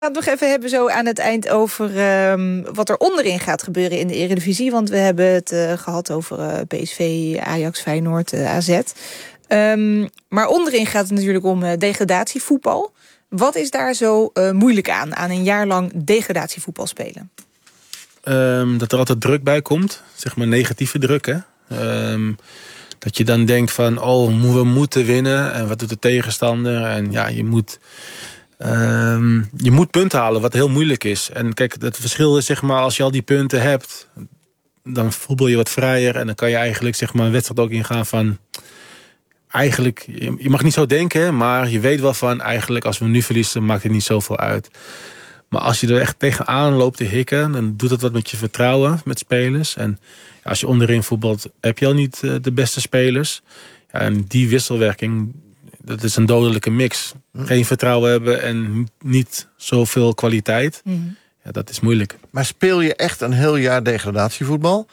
We gaan het nog even hebben zo aan het eind over wat er onderin gaat gebeuren in de Eredivisie. Want we hebben het gehad over PSV, Ajax, Feyenoord, AZ. Maar onderin gaat het natuurlijk om degradatievoetbal. Wat is daar zo moeilijk aan een jaar lang degradatievoetbal spelen? Dat er altijd druk bij komt. Zeg maar negatieve druk, hè. Dat je dan denkt van, we moeten winnen. En wat doet de tegenstander? En ja, je moet punten halen, wat heel moeilijk is. En kijk, het verschil is, zeg maar, als je al die punten hebt, dan voetbal je wat vrijer. En dan kan je eigenlijk, zeg maar, een wedstrijd ook ingaan van, eigenlijk, je mag niet zo denken, maar je weet wel van, eigenlijk, als we nu verliezen, maakt het niet zoveel uit. Maar als je er echt tegenaan loopt te hikken, dan doet dat wat met je vertrouwen met spelers. En ja, als je onderin voetbalt, heb je al niet de beste spelers. Ja, en die wisselwerking, dat is een dodelijke mix. Geen vertrouwen hebben en niet zoveel kwaliteit. Ja, dat is moeilijk. Maar speel je echt een heel jaar degradatievoetbal?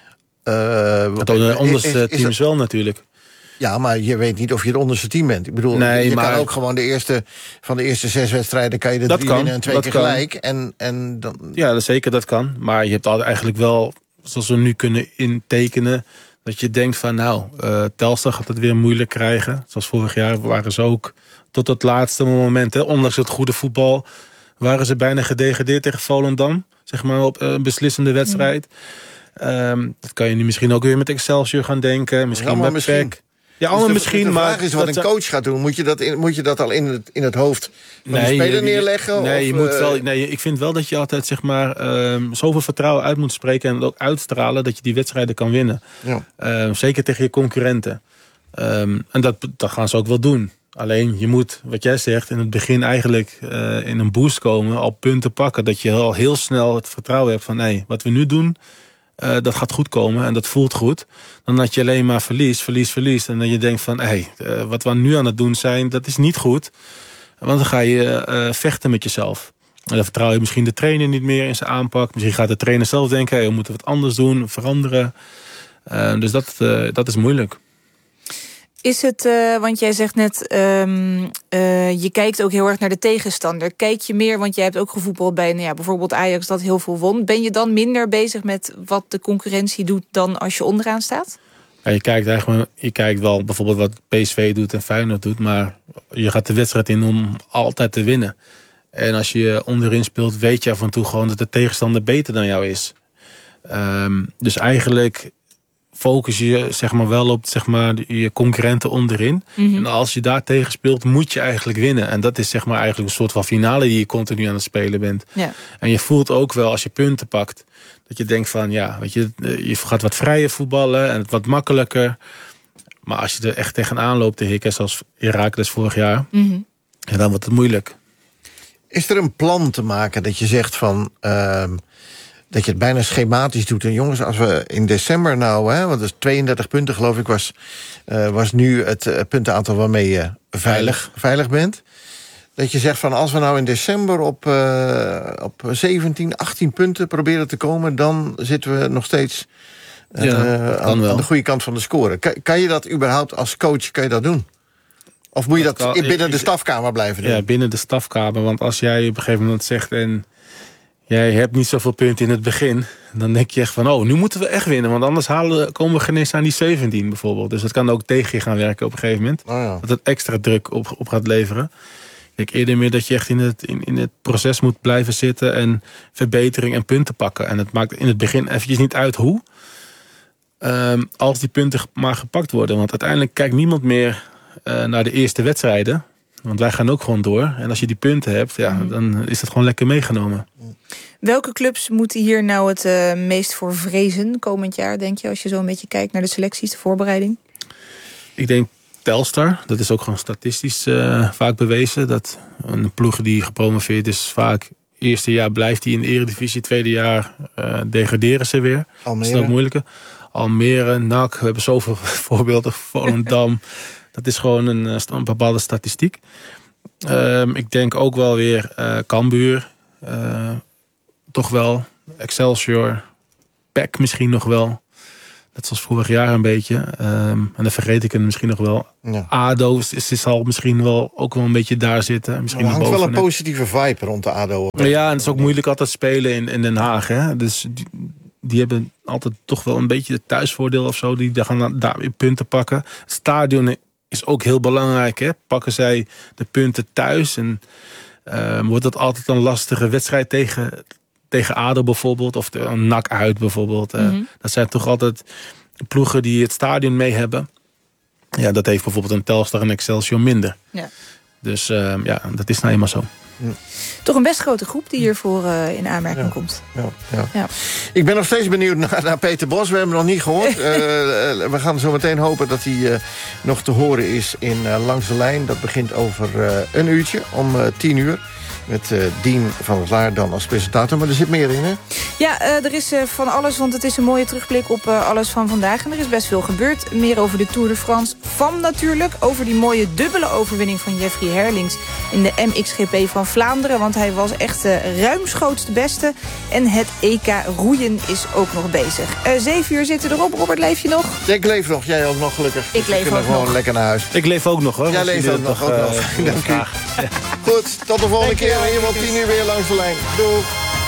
De onderste teams wel natuurlijk. Ja, maar je weet niet of je het onderste team bent. Ik bedoel, je kan ook gewoon van de eerste 6 wedstrijden kan je de 3 winnen en 2 keer gelijk. En dan... Ja, zeker, dat kan. Maar je hebt altijd eigenlijk wel, zoals we nu kunnen intekenen, dat je denkt van, Telstar gaat het weer moeilijk krijgen. Zoals vorig jaar waren ze ook tot het laatste moment, hè, ondanks het goede voetbal, waren ze bijna gedegradeerd tegen Volendam. Zeg maar op een beslissende wedstrijd. Dat kan je nu misschien ook weer met Excelsior gaan denken. Misschien met PEC. Ja, allemaal dus misschien. De vraag maar is wat een coach gaat doen. Moet je dat al in het hoofd van de speler neerleggen? Nee, ik vind wel dat je altijd, zeg maar, zoveel vertrouwen uit moet spreken en ook uitstralen dat je die wedstrijden kan winnen. Ja. Zeker tegen je concurrenten. En dat gaan ze ook wel doen. Alleen je moet, wat jij zegt, in het begin eigenlijk in een boost komen, al punten pakken, dat je al heel snel het vertrouwen hebt van, wat we nu doen, dat gaat goed komen en dat voelt goed. Dan dat je alleen maar verliest. En dan je denkt van, wat we nu aan het doen zijn, dat is niet goed. Want dan ga je vechten met jezelf. En dan vertrouw je misschien de trainer niet meer in zijn aanpak. Misschien gaat de trainer zelf denken, we moeten wat anders doen, veranderen. Dus dat is moeilijk. Is het, want jij zegt net, je kijkt ook heel erg naar de tegenstander. Kijk je meer, want jij hebt ook gevoetbald bij bijvoorbeeld Ajax dat heel veel won. Ben je dan minder bezig met wat de concurrentie doet dan als je onderaan staat? Ja, je kijkt wel bijvoorbeeld wat PSV doet en Feyenoord doet, maar je gaat de wedstrijd in om altijd te winnen. En als je onderin speelt, weet je af en toe gewoon dat de tegenstander beter dan jou is. Dus eigenlijk focus je, zeg maar, wel op, zeg maar, je concurrenten onderin. En als je daar tegen speelt, moet je eigenlijk winnen. En dat is, zeg maar, eigenlijk een soort van finale die je continu aan het spelen bent. Ja. En je voelt ook wel, als je punten pakt, dat je denkt van, weet je gaat wat vrijer voetballen en het wat makkelijker. Maar als je er echt tegenaan loopt te hikken, zoals Heracles vorig jaar, dan wordt het moeilijk. Is er een plan te maken dat je zegt van, dat je het bijna schematisch doet? En jongens, als we in december want dus 32 punten geloof ik was nu het puntenaantal waarmee je veilig bent. Dat je zegt van, als we nou in december op 17, 18 punten proberen te komen, dan zitten we nog steeds aan de goede kant van de score. Kan je dat überhaupt als coach doen? Of moet je dat binnen de stafkamer blijven doen? Ja, binnen de stafkamer. Want als jij op een gegeven moment zegt, en jij hebt niet zoveel punten in het begin, dan denk je echt van, nu moeten we echt winnen. Want anders komen we geen eens aan die 17 bijvoorbeeld. Dus dat kan ook tegen je gaan werken op een gegeven moment. Dat het extra druk op gaat leveren. Ik denk eerder meer dat je echt in het proces moet blijven zitten en verbetering en punten pakken. En het maakt in het begin eventjes niet uit hoe. Als die punten maar gepakt worden. Want uiteindelijk kijkt niemand meer naar de eerste wedstrijden. Want wij gaan ook gewoon door. En als je die punten hebt, dan is het gewoon lekker meegenomen. Welke clubs moeten hier nou het meest voor vrezen komend jaar, denk je? Als je zo een beetje kijkt naar de selecties, de voorbereiding. Ik denk Telstar. Dat is ook gewoon statistisch vaak bewezen. Dat een ploeg die gepromoveerd is vaak eerste jaar blijft hij in de Eredivisie. Tweede jaar degraderen ze weer. Almere. Dat is ook moeilijker. Almere, NAC, we hebben zoveel voorbeelden. Volendam. Dat is gewoon een bepaalde statistiek. Ik denk ook wel weer Cambuur. Toch wel. Excelsior. PEC misschien nog wel. Net zoals vorig jaar een beetje. En dan vergeet ik het misschien nog wel. Ja. ADO zal misschien wel ook wel een beetje daar zitten. Misschien er hangt wel een positieve vibe rond de ADO. Ja, en het is ook moeilijk altijd spelen in Den Haag. Hè? Dus die hebben altijd toch wel een beetje het thuisvoordeel of zo. Die gaan daar weer punten pakken. Het stadion is ook heel belangrijk. Hè? Pakken zij de punten thuis en wordt dat altijd een lastige wedstrijd tegen ADO bijvoorbeeld. Of een NAC uit bijvoorbeeld. Dat zijn toch altijd ploegen die het stadion mee hebben. Ja, dat heeft bijvoorbeeld een Telstar en Excelsior minder. Ja. Dus dat is nou eenmaal zo. Toch een best grote groep die hiervoor in aanmerking komt. Ja. Ik ben nog steeds benieuwd naar Peter Bos. We hebben hem nog niet gehoord. We gaan zo meteen hopen dat hij nog te horen is in Langs de Lijn. Dat begint over een uurtje, om 10:00. Met Dien van der Laar dan als presentator. Maar er zit meer in, hè? Ja, er is van alles, want het is een mooie terugblik op alles van vandaag. En er is best veel gebeurd. Meer over de Tour de France. FAM natuurlijk. Over die mooie dubbele overwinning van Jeffrey Herlings in de MXGP van Vlaanderen. Want hij was echt ruimschoots de beste. En het EK roeien is ook nog bezig. 7 uur zitten erop. Robert, leef je nog? Ik leef nog. Jij ook nog, gelukkig. Ik leef ook nog. Gewoon lekker naar huis. Ik leef ook nog, hoor. Jij leeft ook nog. Dank u. Goed, tot de volgende keer. Hier op 10:00 weer Langs de Lijn. Doeg.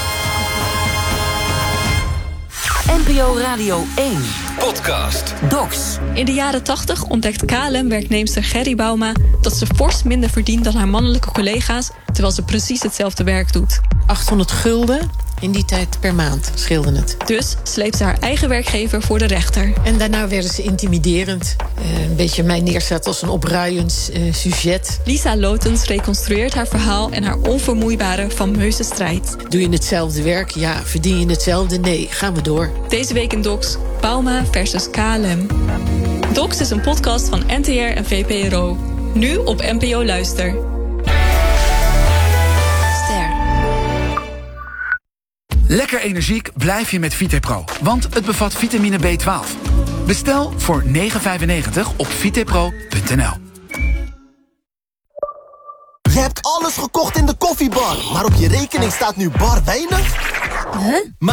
NPO Radio 1 Podcast Docs. In de jaren 80 ontdekt KLM-werknemster Gerry Bouma dat ze fors minder verdient dan haar mannelijke collega's, terwijl ze precies hetzelfde werk doet. 800 gulden in die tijd per maand scheelde het. Dus sleept ze haar eigen werkgever voor de rechter. En daarna werden ze intimiderend. Een beetje mij neerzet als een opruiend sujet. Lisa Lotens reconstrueert haar verhaal en haar onvermoeibare fameuze strijd. Doe je hetzelfde werk? Ja. Verdien je hetzelfde? Nee. Gaan we door. Deze week in Docs, Bouma versus KLM. Docs is een podcast van NTR en VPRO. Nu op NPO Luister. Lekker energiek blijf je met VitePro, want het bevat vitamine B12. Bestel voor €9,95 op vitepro.nl. Je hebt alles gekocht in de koffiebar, maar op je rekening staat nu bar weinig? Huh?